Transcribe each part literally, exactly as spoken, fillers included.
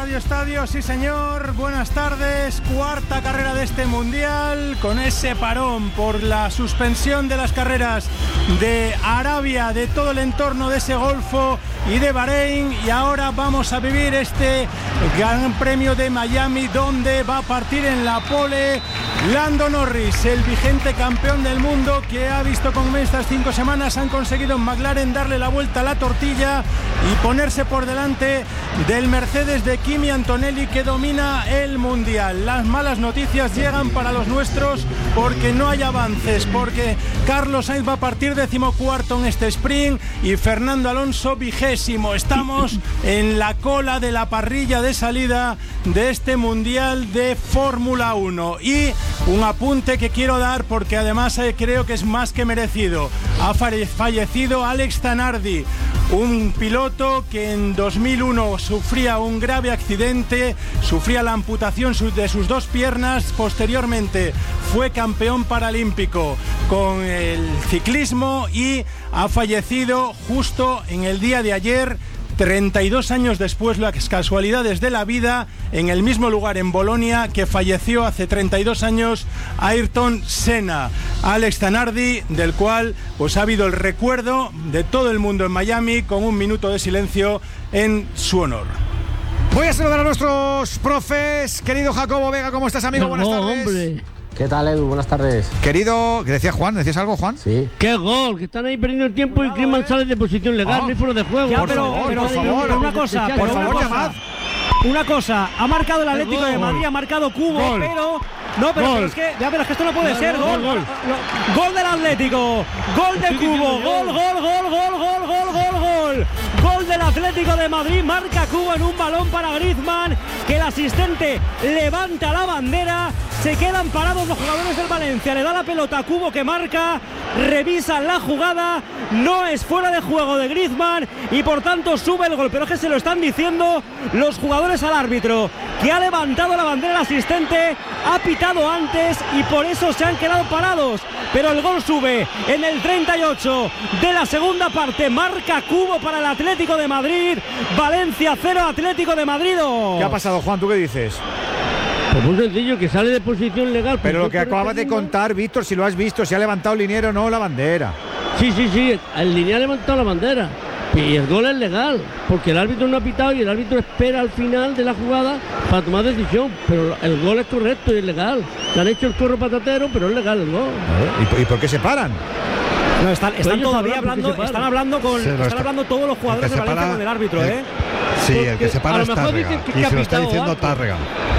Radio Estadio, sí señor, buenas tardes, cuarta carrera de este Mundial, con ese parón por la suspensión de las carreras de Arabia, de todo el entorno de ese Golfo y de Bahrein, y ahora vamos a vivir este Gran Premio de Miami, donde va a partir en la pole Lando Norris, el vigente campeón del mundo, que ha visto cómo en estas cinco semanas han conseguido en McLaren darle la vuelta a la tortilla y ponerse por delante del Mercedes de Kimi Antonelli, que domina el Mundial. Las malas noticias llegan para los nuestros porque no hay avances, porque Carlos Sainz va a partir decimocuarto en este sprint y Fernando Alonso vigésimo. Estamos en la cola de la parrilla de salida de este Mundial de Fórmula uno. Y un apunte que quiero dar, porque además eh, creo que es más que merecido. Ha fallecido Alex Zanardi, un piloto que en dos mil uno sufría un grave accidente, sufría la amputación de sus dos piernas, posteriormente fue campeón paralímpico con el ciclismo y ha fallecido justo en el día de ayer, treinta y dos años después, las casualidades de la vida, en el mismo lugar en Bolonia que falleció hace treinta y dos años Ayrton Senna. Alex Zanardi, del cual pues ha habido el recuerdo de todo el mundo en Miami, con un minuto de silencio en su honor. Voy a saludar a nuestros profes. Querido Jacobo Vega, ¿cómo estás, amigo? No, Buenas tardes. Hombre. ¿Qué tal, Edu? Buenas tardes. Querido, ¿qué decía Juan? ¿Decías algo, Juan? Sí. ¡Qué gol! Que están ahí perdiendo el tiempo. Cuidado, y Griezmann eh. sale de posición legal, oh. no hay fuera de juego. Ya, por pero, favor, pero, por favor. pero una cosa, por pero favor, una llamad. cosa, una cosa, ha marcado el Atlético gol. de Madrid, ha marcado Cubo, Gol. pero no, pero, pero es que ya, pero es que esto no puede Gol, ser. gol, Gol, gol. Lo, gol del Atlético, gol de Cubo, gol, gol, gol, gol, gol, gol, gol, gol. Gol del Atlético de Madrid, marca Cubo en un balón para Griezmann, que el asistente levanta la bandera, se quedan parados los jugadores del Valencia, le da la pelota a Cubo que marca, revisan la jugada, no es fuera de juego de Griezmann y por tanto sube el gol, pero es que se lo están diciendo los jugadores al árbitro, que ha levantado la bandera el asistente, ha pitado antes y por eso se han quedado parados, pero el gol sube en el treinta y ocho de la segunda parte, marca Cubo para el Atlético de Madrid, Valencia cero, Atlético de Madrid dos. ¿Qué ha pasado, Juan? ¿Tú qué dices? Pues muy sencillo, que sale de posición legal. Pero lo que acabas de contar, Víctor, si lo has visto, si ha levantado el liniero o no la bandera. Sí, sí, sí, el línea ha levantado la bandera. Y el gol es legal, porque el árbitro no ha pitado y el árbitro espera al final de la jugada para tomar decisión. Pero el gol es correcto y es legal. Le han hecho el corro patatero, pero es legal el gol. ¿Y, ¿Y por qué se paran? No, están, están todavía hablando, están hablando con, Sí, no, están está, hablando todos los jugadores de Valencia con el árbitro, el, ¿eh? Sí, Porque el que se para a lo es mejor Tárrega. dicen que Y se lo está capitado diciendo algo. Tárrega.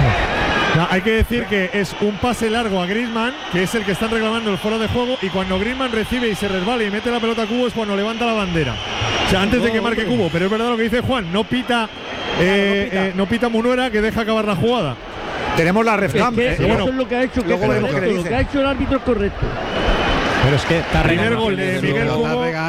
No, hay que decir que es un pase largo a Griezmann, que es el que están reclamando el fuera de juego, y cuando Griezmann recibe y se resbala y mete la pelota a Cubo es cuando levanta la bandera. O sea, antes de que marque Cubo. Pero es verdad lo que dice Juan, no pita, eh, Claro, no pita. eh, no pita Munuera, que deja acabar la jugada. Tenemos la Es refcam. que eh, eso bueno, es lo que ha hecho, que luego es veremos qué le correcto, lo dice. que ha hecho el árbitro es correcto. Pero es que Tárrega. Primer gol de Miguel Pero Cubo. Tárrega,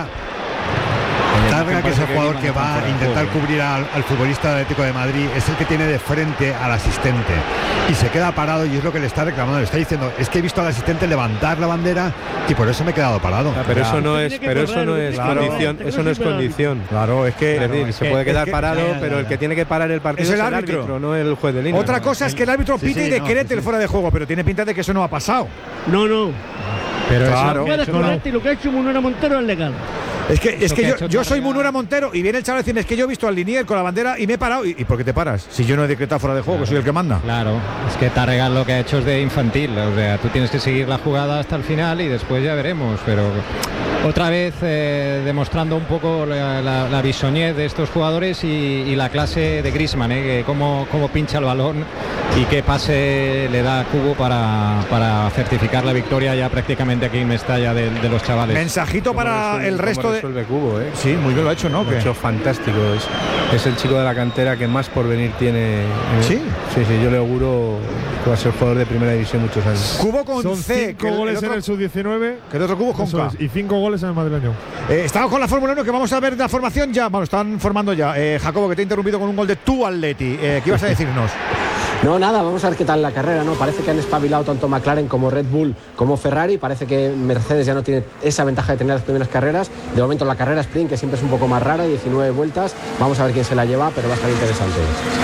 Tárrega, que es el jugador que va a intentar cubrir al, al futbolista del Atlético de Madrid, es el que tiene de frente al asistente y se queda parado, y es lo que le está reclamando, le está diciendo, es que he visto al asistente levantar la bandera y por eso me he quedado parado. Ah, pero Ya. eso no Tiene es, que pero correr, eso no tiene es que correr, condición, que eso no no es sirve el condición. Claro, es que Es decir, es se que- puede quedar es que- parado, ya, ya, pero el ya. que tiene que parar el partido Es es el el árbitro. árbitro, no el juez de línea. otra cosa es que el árbitro Sí, pite sí, y no, decrete sí, el sí. fuera de juego, pero tiene pinta de que eso no ha pasado. No, no. Pero eso- Claro. La jugada es eso no- correcta y lo que ha hecho Munuera Montero es legal. Es que, es Eso que que ha yo, hecho yo soy Tárrega- Munuera Montero y viene el chaval a decirme, es que yo he visto al linier con la bandera y me he parado. ¿Y, ¿y por qué te paras? Si yo no he decretado fuera de juego, que soy el que manda. Claro, es que Tárrega lo que ha hecho es de infantil, o sea, tú tienes que seguir la jugada hasta el final y después ya veremos, pero otra vez eh, demostrando un poco la, la, la bisoñez de estos jugadores y, y la clase de Griezmann, eh, que cómo, cómo pincha el balón y qué pase le da a Cubo para, para certificar la victoria ya prácticamente aquí en Mestalla de, de los chavales. Mensajito ¿Cómo para resuelve- el cómo resto de... resuelve Cubo, eh? Sí, muy bien lo ha hecho, ¿no? Lo ha ¿Qué? hecho fantástico. Es, es el chico de la cantera que más porvenir tiene. eh, ¿Sí? Sí, sí, yo le auguro que va a ser jugador de primera división muchos años. Cubo con Son C, cinco que el, el goles otro, en el sub diecinueve. que el otro Cubo con Eso K. es, y cinco goles en el madrileño. Eh, estamos con la Fórmula uno, que vamos a ver la formación ya. Bueno, están formando ya. Eh, Jacobo, que te he interrumpido con un gol de tu Atleti. Eh, ¿Qué ibas a decirnos? No, nada, vamos a ver qué tal la carrera, ¿no? Parece que han espabilado tanto McLaren como Red Bull como Ferrari. Parece que Mercedes ya no tiene esa ventaja de tener las primeras carreras. De momento la carrera sprint, que siempre es un poco más rara, diecinueve vueltas. Vamos a ver quién se la lleva, pero va a estar interesante.